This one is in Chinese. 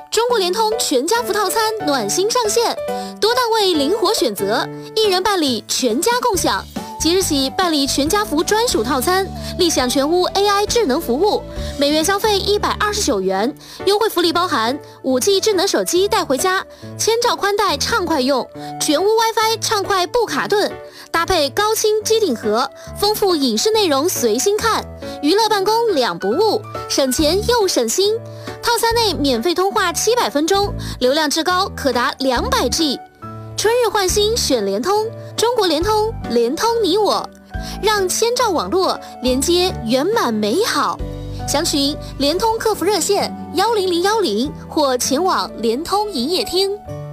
中国联通全家福套餐暖心上线，多档位灵活选择，一人办理全家共享。即日起办理全家福专属套餐，立享全屋 AI 智能服务，每月消费129元，优惠福利包含5G 智能手机带回家，1000兆宽带畅快用，全屋 WiFi 畅快不卡顿，搭配高清机顶盒，丰富影视内容随心看，娱乐办公两不误，省钱又省心。套餐内免费通话700分钟，流量至高可达200G。春日换新选联通，中国联通，联通你我，让1000兆网络连接圆满美好。详询联通客服热线10010或前往联通营业厅。